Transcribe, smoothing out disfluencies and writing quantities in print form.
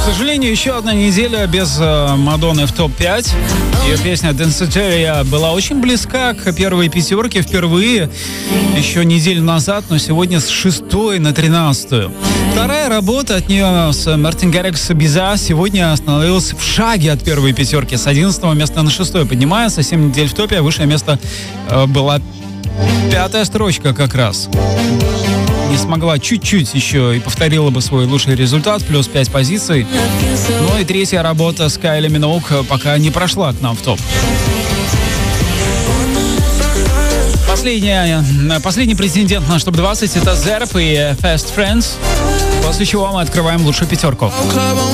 К сожалению, еще одна неделя без Мадонны в топ-5. Ее песня «Danceteria» была очень близка к первой пятерке впервые еще неделю назад, но сегодня с 6 на 13. Вторая работа от нее с Martin Garrix «Bizarre» сегодня остановилась в шаге от первой пятерки. С 11 места на 6 поднимается. 7 недель в топе, а высшее место была 5-я строчка как раз. Не смогла чуть-чуть еще и повторила бы свой лучший результат, плюс 5 позиций. Ну и третья работа с Кайли Миноуг пока не прошла к нам в топ. Последний претендент на топ-20 это Zerp и Fast Friends, после чего мы открываем лучшую пятерку.